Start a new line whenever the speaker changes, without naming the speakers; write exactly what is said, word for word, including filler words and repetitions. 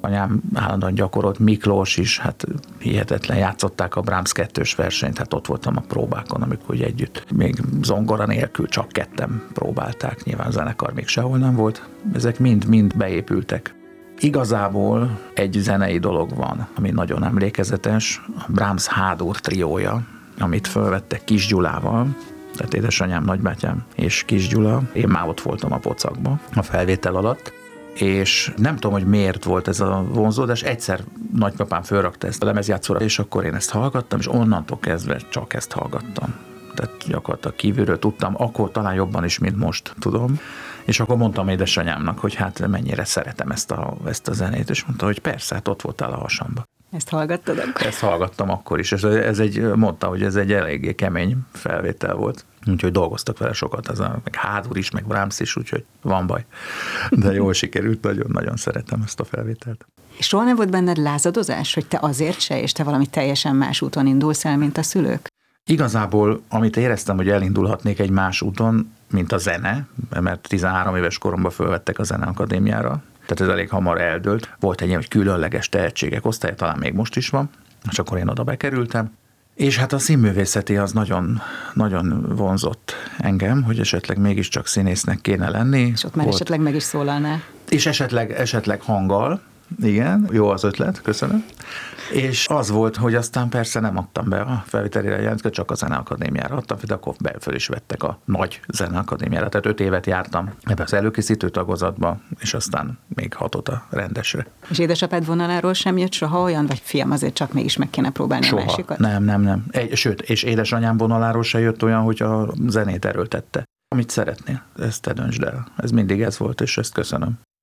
Anyám állandóan gyakorolt, Miklós is, hát hihetetlen, játszották a Brahms kettős versenyt, hát ott voltam a próbákon, amikor ugye együtt, még zongora nélkül csak ketten próbálták, nyilván zenekar még sehol nem volt. Ezek mind-mind beépültek. Igazából egy zenei dolog van, ami nagyon emlékezetes, a Brahms H-dur triója, amit felvettek Kis Gyulával, tehát édesanyám, nagybátyám és Kis Gyula. Én már ott voltam a pocakba a felvétel alatt, és nem tudom, hogy miért volt ez a vonzódás, egyszer nagypapám fölrakta ezt a lemezjátszóra, és akkor én ezt hallgattam, és onnantól kezdve csak ezt hallgattam. Tehát gyakorlatilag kívülről tudtam, akkor talán jobban is, mint most tudom. És akkor mondtam édesanyámnak, hogy hát mennyire szeretem ezt a, ezt a zenét, és mondta, hogy persze, hát ott voltál a hasamba.
Ezt hallgattad akkor?
Ezt hallgattam akkor is, és ez egy, mondta, hogy ez egy eléggé kemény felvétel volt. Úgyhogy dolgoztak vele sokat, az a, meg H-dur is, meg Brahms is, úgyhogy van baj. De jól sikerült, nagyon-nagyon szeretem ezt a felvételt.
És soha nem volt benned lázadozás, hogy te azért se, és te valami teljesen más úton indulsz el, mint a szülők?
Igazából, amit éreztem, hogy elindulhatnék egy más úton, mint a zene, mert tizenhárom éves koromban fölvettek a Zeneakadémiára, tehát ez elég hamar eldőlt. Volt egy ilyen, hogy különleges tehetségek osztálya, talán még most is van, és akkor én oda bekerültem. És hát a színművészeti az nagyon, nagyon vonzott engem, hogy esetleg mégiscsak színésznek kéne lenni.
És ott már volt. Esetleg meg is szólalnál.
És esetleg, esetleg hanggal, igen, jó az ötlet, köszönöm. És az volt, hogy aztán persze nem adtam be a felvételére jelentkezést, csak a Zeneakadémiára adtam, de akkor föl is vettek a nagy Zeneakadémiára. Tehát öt évet jártam ebbe az előkészítő tagozatba, és aztán még hatot a rendesre.
És édesapád vonaláról sem jött soha olyan, vagy fiam, azért csak mégis meg kéne próbálni
soha.
A másikat?
Nem, nem, nem. Egy, sőt, és édesanyám vonaláról se jött olyan, hogy a zenét erőltette. Amit szeretnél, ezt te döntsd el. Ez mindig ez volt, és ezt köszönöm.